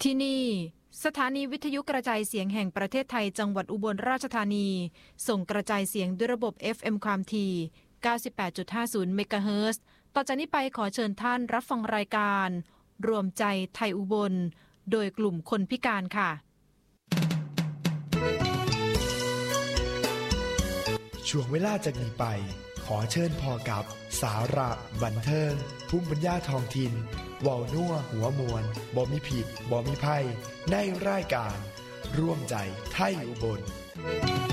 ที่นี่สถานีวิทยุกระจายเสียงแห่งประเทศไทยจังหวัดอุบลราชธานีส่งกระจายเสียงด้วยระบบ FM ความถี่ 98.50 เมกะเฮิรตซ์ต่อจากนี้ไปขอเชิญท่านรับฟังรายการรวมใจไทยอุบลโดยกลุ่มคนพิการค่ะช่วงเวลาจากนี้ไปขอเชิญพอกับสาระบันเทิงภูมิปัญญาท้องถิ่นเว้านัวหัวมวลบ่มีผิดบ่มีภัยในรายการร่วมใจไทยอุบล